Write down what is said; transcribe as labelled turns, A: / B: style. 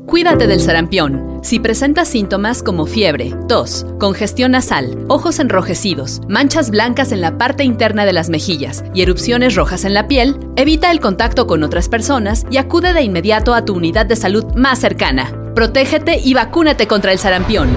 A: Cuídate del sarampión. Si presentas síntomas como fiebre, tos, congestión nasal, ojos enrojecidos, manchas blancas en la parte interna de las mejillas y erupciones rojas en la piel, evita el contacto con otras personas y acude de inmediato a tu unidad de salud más cercana. Protégete y vacúnate contra el sarampión.